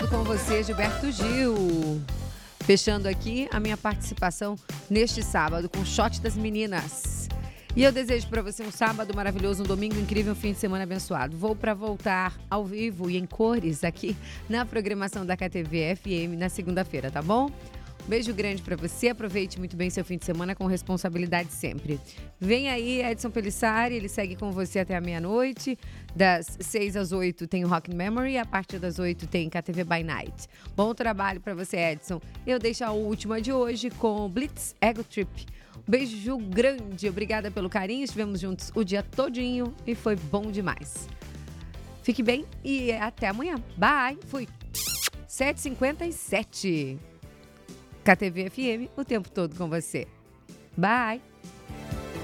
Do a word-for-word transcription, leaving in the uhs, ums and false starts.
com você, Gilberto Gil. Fechando aqui a minha participação neste sábado com o Shot das Meninas. E eu desejo para você um sábado maravilhoso, um domingo incrível, um fim de semana abençoado. Vou para voltar ao vivo e em cores aqui na programação da K T V F M na segunda-feira, tá bom? Um beijo grande para você, aproveite muito bem seu fim de semana com responsabilidade sempre. Vem aí Edson Pelissari, ele segue com você até a meia-noite. Das seis às oito tem o Rock Memory, a partir das oito tem K T V by Night. Bom trabalho para você, Edson. Eu deixo a última de hoje com Blitz Ego Trip. Um beijo grande, obrigada pelo carinho, estivemos juntos o dia todinho e foi bom demais. Fique bem e até amanhã. Bye, fui. sete e cinquenta e sete. K T V F M, o tempo todo com você. Bye!